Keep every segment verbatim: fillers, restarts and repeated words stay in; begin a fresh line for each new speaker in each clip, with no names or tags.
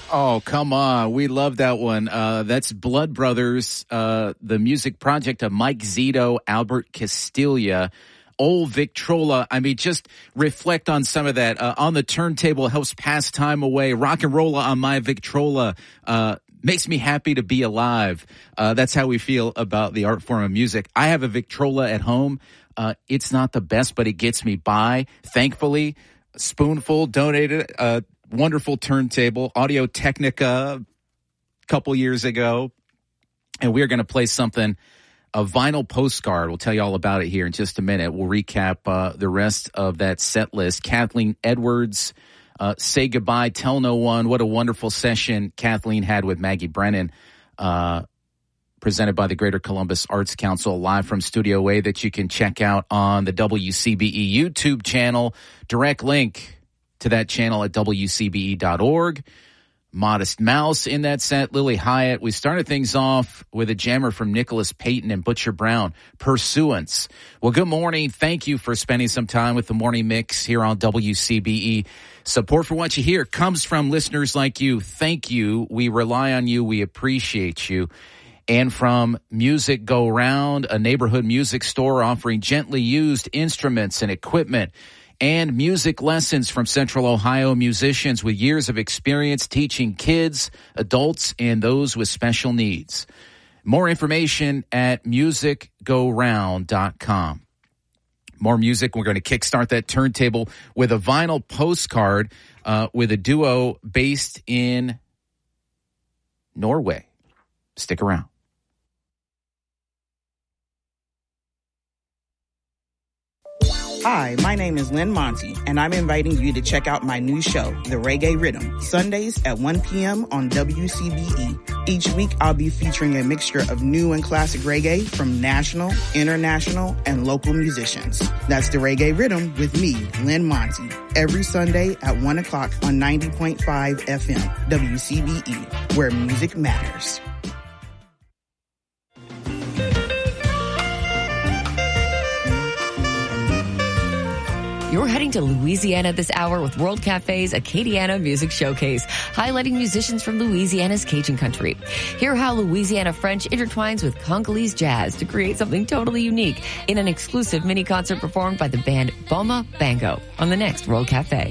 Oh, come on. We love that one. Uh, that's Blood Brothers, uh, the music project of Mike Zito, Albert Castilla, Old Victrola. I mean, just reflect on some of that. Uh, on the turntable helps pass time away. Rock and roll on my Victrola. Uh, makes me happy to be alive. Uh, that's how we feel about the art form of music. I have a Victrola at home. Uh, it's not the best, but it gets me by. Thankfully, Spoonful donated a wonderful turntable, Audio Technica, a couple years ago. And we're going to play something, a vinyl postcard. We'll tell you all about it here in just a minute. We'll recap uh, the rest of that set list. Kathleen Edwards, uh, Say Goodbye, Tell No One. What a wonderful session Kathleen had with Maggie Brennan, uh, presented by the Greater Columbus Arts Council, live from Studio A, that you can check out on the W C B E YouTube channel. Direct link to that channel at W C B E dot org. Modest Mouse in that set, Lily Hyatt. We started things off with a jammer from Nicholas Payton and Butcher Brown, Pursuance. Well, good morning. Thank you for spending some time with the Morning Mix here on W C B E. Support for what you hear comes from listeners like you. Thank you. We rely on you. We appreciate you. And from Music Go Round, a neighborhood music store offering gently used instruments and equipment, and music lessons from Central Ohio musicians with years of experience teaching kids, adults, and those with special needs. More information at music go round dot com. More music. We're going to kickstart that turntable with a vinyl postcard uh, with a duo based in Norway. Stick around.
Hi, my name is Lynn Monty, and I'm inviting you to check out my new show, The Reggae Rhythm, Sundays at one p.m. on W C B E. Each week, I'll be featuring a mixture of new and classic reggae from national, international, and local musicians. That's The Reggae Rhythm with me, Lynn Monty, every Sunday at one o'clock on ninety point five F M, W C B E, where music matters.
You're heading to Louisiana this hour with World Cafe's Acadiana Music Showcase, highlighting musicians from Louisiana's Cajun country. Hear how Louisiana French intertwines with Congolese jazz to create something totally unique in an exclusive mini concert performed by the band Boma Bango on the next World Cafe.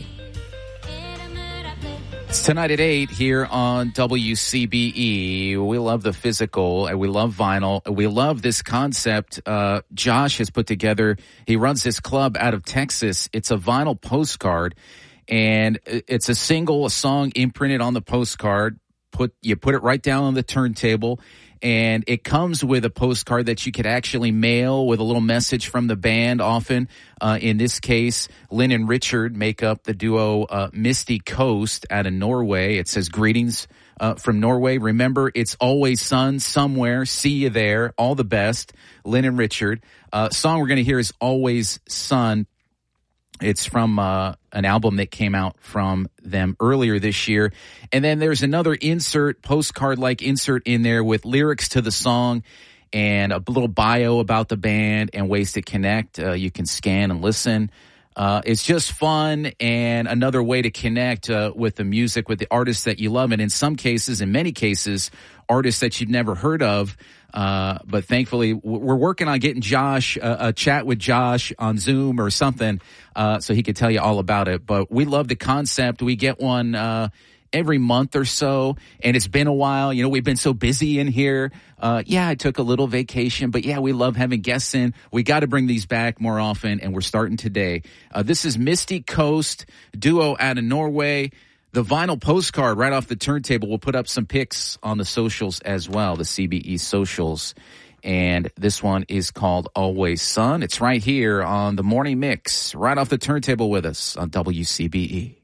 It's tonight at eight here on W C B E. We love the physical, and we love vinyl. We love this concept uh, Josh has put together. He runs this club out of Texas. It's a vinyl postcard, and it's a single, a song imprinted on the postcard. Put You put it right down on the turntable, and it comes with a postcard that you could actually mail with a little message from the band often. Uh, in this case, Lynn and Richard make up the duo uh, Misty Coast out of Norway. It says, greetings uh, from Norway. Remember, it's always sun somewhere. See you there. All the best, Lynn and Richard. Uh, song we're going to hear is Always Sun. It's from uh, an album that came out from them earlier this year. And then there's another insert, postcard-like insert in there with lyrics to the song and a little bio about the band and ways to connect. Uh, you can scan and listen. Uh, it's just fun and another way to connect uh, with the music, with the artists that you love. And in some cases, in many cases, artists that you've never heard of. Uh, but thankfully, we're working on getting Josh, uh, a chat with Josh on Zoom or something, uh, so he could tell you all about it. But we love the concept. We get one uh, every month or so, and it's been a while. You know, we've been so busy in here. Uh, yeah, I took a little vacation, but yeah, we love having guests in. We got to bring these back more often, and we're starting today. Uh, this is Misty Coast, duo out of Norway. The vinyl postcard right off the turntable. We'll put up some pics on the socials as well, the C B E socials. And this one is called Always Sun. It's right here on the Morning Mix, right off the turntable with us on W C B E.